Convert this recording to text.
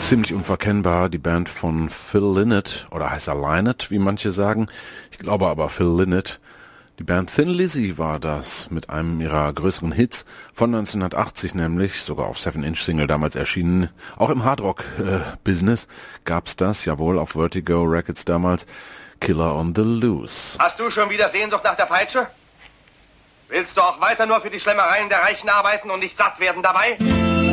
Ziemlich unverkennbar, die Band von Phil Lynott, oder heißt er Lynott, wie manche sagen. Ich glaube aber Phil Lynott. Die Band Thin Lizzy war das, mit einem ihrer größeren Hits von 1980 nämlich, sogar auf 7-Inch-Single damals erschienen. Auch im Hardrock-Business gab's das, jawohl, auf Vertigo Records damals. Killer on the Loose. Hast du schon wieder Sehnsucht nach der Peitsche? Willst du auch weiter nur für die Schlemmereien der Reichen arbeiten und nicht satt werden dabei?